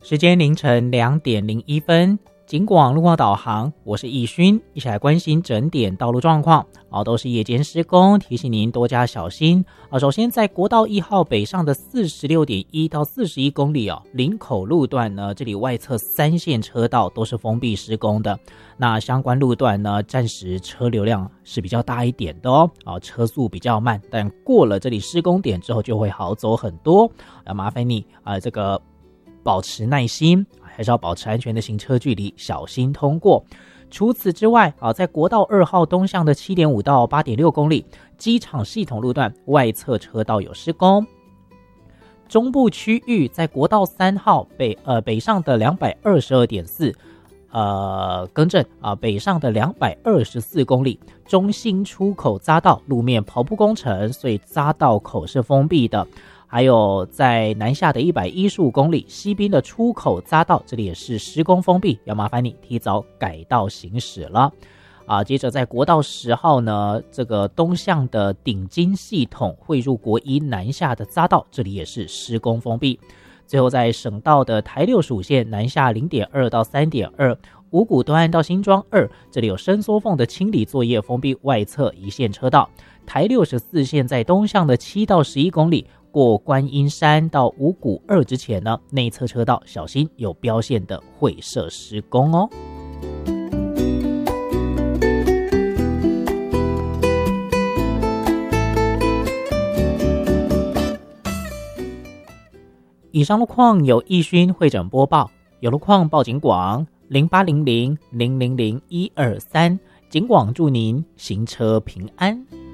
时间凌晨2:01，警广路况导航，我是易勋，一起来关心整点道路状况。都是夜间施工，提醒您多加小心。首先在国道1号北上的46.1到41公里林口路段呢，这里外侧3线车道都是封闭施工的。那相关路段呢，暂时车流量是比较大一点的车速比较慢，但过了这里施工点之后就会好走很多。麻烦你这个保持耐心，还是要保持安全的行车距离，小心通过。除此之外在国道2号东向的7.5到8.6公里机场系统路段外侧车道有施工。中部区域在国道3号北上的222.4更正北上的224公里中心出口匝道路面跑步工程，所以匝道口是封闭的。还有在南下的115公里西滨的出口匝道，这里也是施工封闭，要麻烦你提早改道行驶了。接着在国道10号呢，这个东向的顶金系统汇入国一南下的匝道，这里也是施工封闭。最后在省道的台65线南下 0.2 到 3.2 五股端到新庄2，这里有伸缩缝的清理作业，封闭外侧一线车道。台64线在东向的7到11公里过观音山到五股2之前呢，内侧车道小心有标线的会设施工哦。以上路况由易勋会诊播报，有路况报警广0800000123，警广祝您行车平安。